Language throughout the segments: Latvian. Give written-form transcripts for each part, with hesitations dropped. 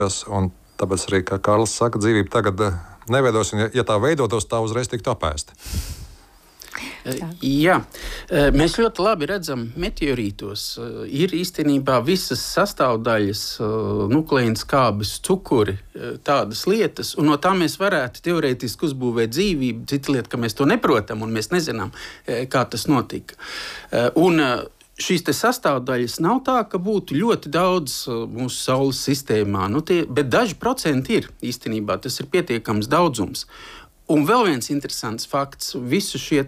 Un tāpēc arī, kā Kārlis saka, dzīvība tagad neveidos, un ja tā veidotos, tā uzreiz tiktu apēsta. Jā, mēs ļoti labi redzam, meteorītos ir īstenībā visas sastāvdaļas, nukleīnas kābes, cukuri, tādas lietas, un no tā mēs varētu teorētiski uzbūvēt dzīvību. Cita lieta, ka mēs to neprotam un mēs nezinām, kā tas notika. Un šīs sastāvdaļas nav tā, ka būtu ļoti daudz mūsu Saules sistēmā, bet daži procenti ir īstenībā, tas ir pietiekams daudzums. Un vēl viens interesants fakts, visu šie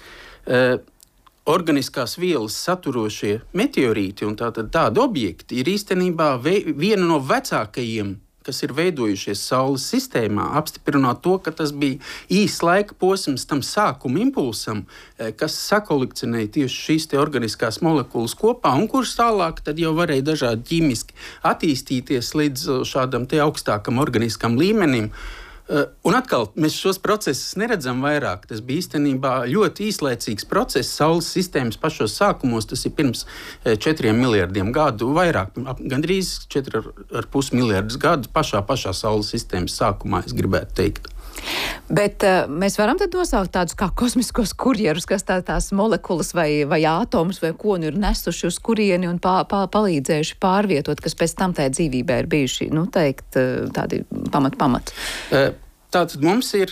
organiskās vielas saturošie meteorīti un tādi objekti ir īstenībā viena no vecākajiem, kas ir veidojušies Saules sistēmā, apstiprinot to, ka tas bija īsts laika posms tam sākuma impulsam, kas sakolekcionēja tieši šīs organiskās molekulas kopā, un kuras tālāk tad jau varēja dažādi ķīmiski attīstīties līdz šādam augstākam organiskam līmenim. Un atkal, mēs šos procesus neredzam vairāk. Tas bija īstenībā ļoti īslaicīgs process. Saules sistēmas pašos sākumos, tas ir pirms 4 miljardiem gadu, vairāk, gandrīz 4,5 miljardus gadu pašā Saules sistēmas sākumā, es gribētu teikt. Bet mēs varam tad nosaukt tādus kā kosmiskos kurjerus, kas tās molekulas vai ātomus vai ko ir nesuši uz kurieni un palīdzējuši pārvietot, kas pēc tam tajā dzīvībā ir bijuši, tādi pamat. Tātad mums ir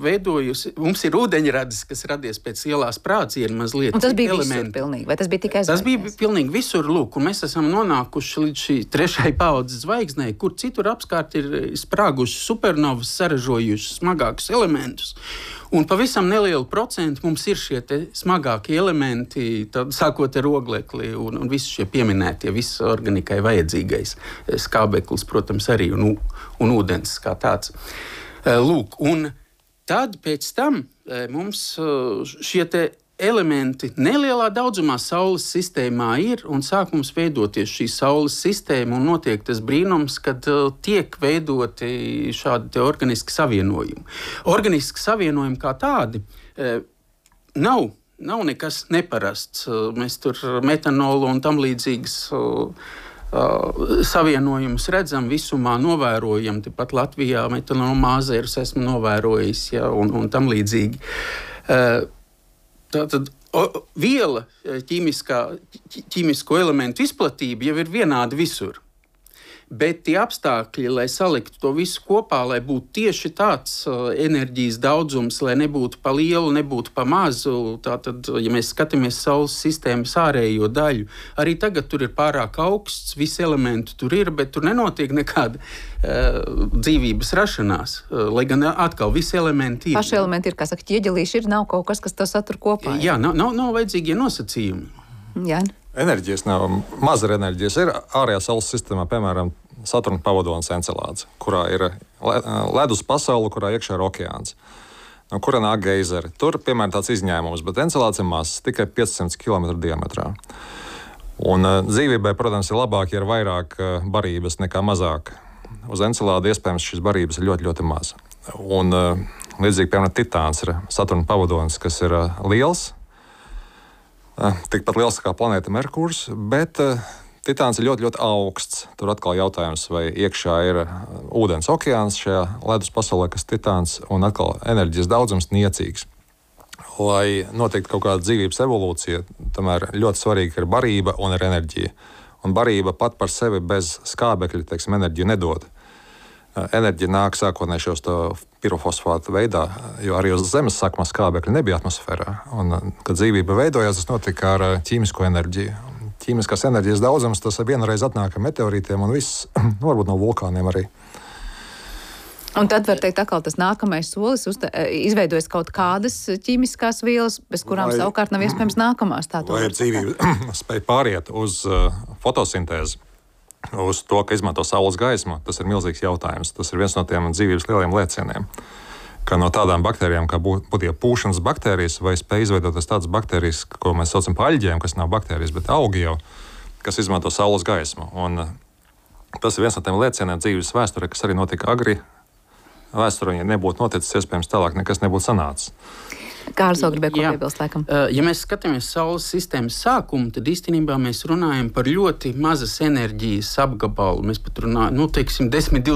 ūdeņradis, kas radies pēc lielās sprādziena mazliet. Un tas bija visur pilnīgi, vai tas bija tikai zvaigznēs? Tas bija pilnīgi visur, lūk, un mēs esam nonākuši līdz šī 3. paudzes zvaigznei, kur citur apkārt ir sprāguši supernovas, saražojuši smagākus elementus. Un pavisam nelielu procentu mums ir šie smagākie elementi, sākot ar oglekli un visi šie pieminētie, viss organikai vajadzīgais skābeklis, protams, arī un ūdens kā tāds. Lūk, un tad pēc tam mums šie elementi nelielā daudzumā Saules sistēmā ir un sāk mums veidoties šī Saules sistēma un notiek tas brīnums, kad tiek veidoti šādi organiski savienojumi. Organiski savienojumi kā tādi nav nekas neparasts. Mēs tur metanolu un tam līdzīgas savienojumus redzam visumā, novērojam. Tepat Latvijā metanolu māzerus esmu novērojis, un tam līdzīgi. Tātad viela, ķīmisko elementu izplatība jau ir vienāda visur. Bet tie apstākļi, lai saliktu to visu kopā, lai būtu tieši tāds enerģijas daudzums, lai nebūtu pa lielu, nebūtu pa mazu, tātad, ja mēs skatāmies Saules sistēmas ārējo daļu, arī tagad tur ir pārāk augsts, visi elementi tur ir, bet tur nenotiek nekāda dzīvības rašanās, lai gan atkal visi elementi ir. Paši elementi ir, kā saka, ķieģelīši ir, nav kaut kas, kas to satur kopā. Jā, nav vajadzīgie nosacījumi. Jā. Enerģijas nav, maz ir enerģijas. Ir ārējā Saules sistēmā, piemēram, Saturna pavadonis Encelāds, kurā ir ledus pasaule, kurā iekšā ir okeāns, no kura nāk geizeri. Tur, piemēram, tāds izņēmums, bet Encelāds ir mazs, tikai 500 km diametrā. Un dzīvībai, protams, ir labāk, ja ir vairāk barības nekā mazāk. Uz Encelāda iespējams šīs barības ir ļoti, ļoti maz. Un līdzīgi, piemēram, Titāns ir Saturna pavadonis, kas ir liels, tikpat liels kā planēta Merkurs, bet Titāns ir ļoti, ļoti augsts. Tur atkal jautājums, vai iekšā ir ūdens okeāns šajā ledus pasaulē, kas Titāns, un atkal enerģijas daudzums niecīgs. Lai notiktu kaut kāda dzīvības evolūcija, tomēr ļoti svarīgi ir barība un ir enerģija. Un barība pat par sevi bez skābekļa, enerģiju nedod. Enerģija nāk sākotnēji šos pirofosfātu veidā, jo arī uz Zemes sākumā skābekļa nebija atmosfērā. Un, kad dzīvība veidojās, tas notika ar ķīmisko enerģiju. Ķīmiskās enerģijas daudzums, tas vienreiz atnāk ar meteorītiem un viss, varbūt no vulkāniem arī. Un tad var teikt, atkal tas nākamais solis izveidojas kaut kādas ķīmiskās vielas, bez kurām savukārt nav iespējams nākamās. Vai dzīvība spēj pāriet uz fotosintēzi, uz to, ka izmanto saules gaismu, tas ir milzīgs jautājums. Tas ir viens no tiem dzīvības lieliem lēcieniem. Ka no tādām baktērijām, kā būtu pūšanas baktērijas, vai spēj izveidoties tādas baktērijas, ko mēs saucam par aļģiem, kas nav baktērijas, bet augi jau, kas izmanto saules gaismu. Un tas ir viens no tiem lēcieniem dzīves vēsturē, kas arī notika agri vēsturē, ja nebūtu noticis, iespējams tālāk nekas nebūtu sanācis. Kārlis vēl gribēja ko piebilst, laikam. Ja mēs skatāmies Saules sistēmas sākumu, tad īstenībā mēs runājam par ļoti mazas enerģijas apgabalu. Mēs pat runājam, teiksim, 10,